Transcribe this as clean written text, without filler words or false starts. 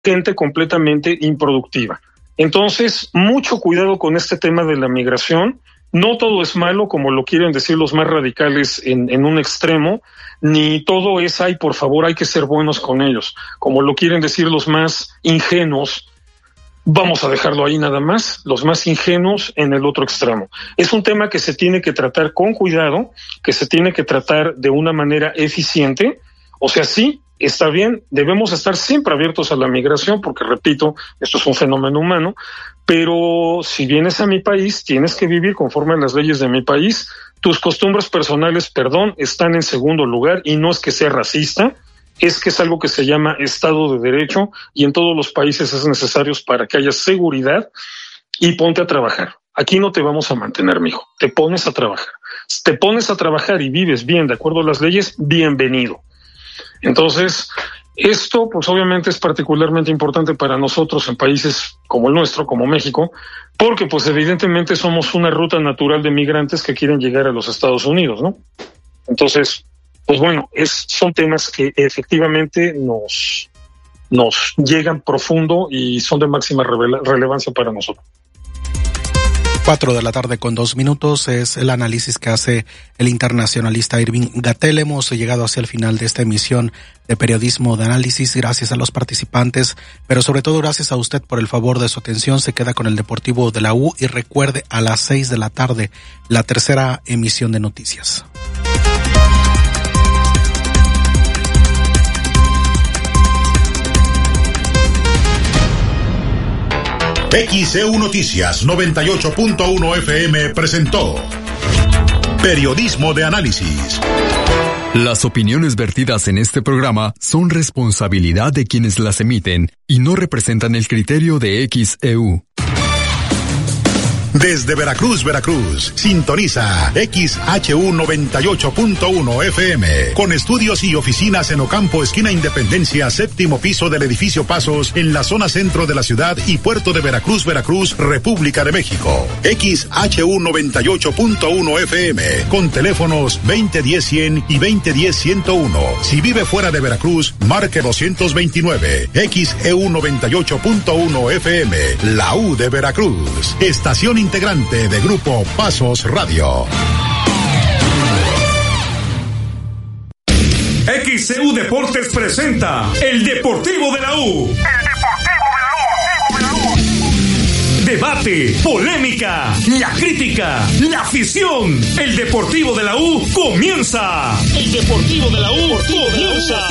gente completamente improductiva. Entonces, mucho cuidado con este tema de la migración. No todo es malo, como lo quieren decir los más radicales en un extremo, ni todo es, ay, por favor, hay que ser buenos con ellos, como lo quieren decir los más ingenuos. Vamos a dejarlo ahí nada más, los más ingenuos en el otro extremo. Es un tema que se tiene que tratar con cuidado, que se tiene que tratar de una manera eficiente. O sea, sí, está bien, debemos estar siempre abiertos a la migración, porque repito, esto es un fenómeno humano, pero si vienes a mi país, tienes que vivir conforme a las leyes de mi país. Tus costumbres personales, están en segundo lugar, y no es que sea racista, es que es algo que se llama Estado de Derecho, y en todos los países es necesario para que haya seguridad. Y ponte a trabajar. Aquí no te vamos a mantener, mijo. Te pones a trabajar. Si te pones a trabajar y vives bien de acuerdo a las leyes, bienvenido. Entonces, esto pues obviamente es particularmente importante para nosotros en países como el nuestro, como México, porque pues evidentemente somos una ruta natural de migrantes que quieren llegar a los Estados Unidos, ¿no? Entonces, pues bueno, son temas que efectivamente nos llegan profundo y son de máxima relevancia para nosotros. 4:02 es el análisis que hace el internacionalista Irving Gatell. Hemos llegado hacia el final de esta emisión de Periodismo de Análisis. Gracias a los participantes, pero sobre todo gracias a usted por el favor de su atención. Se queda con el Deportivo de la U y recuerde, a las 6 de la tarde, la tercera emisión de noticias. XEU Noticias 98.1 FM presentó Periodismo de Análisis. Las opiniones vertidas en este programa son responsabilidad de quienes las emiten y no representan el criterio de XEU. Desde Veracruz, sintoniza XHU 98.1 FM, con estudios y oficinas en Ocampo, esquina Independencia, séptimo piso del edificio Pasos, en la zona centro de la ciudad y puerto de Veracruz, República de México. XHU 98.1 FM, con teléfonos 2010-100 y 2010-101. Si vive fuera de Veracruz, marque 229. XEU 98.1 FM, la U de Veracruz. Estación integrante de Grupo Pasos Radio. XEU Deportes presenta el Deportivo de la U. Debate, polémica, la crítica, la afición. El Deportivo de la U comienza. El Deportivo de la U comienza.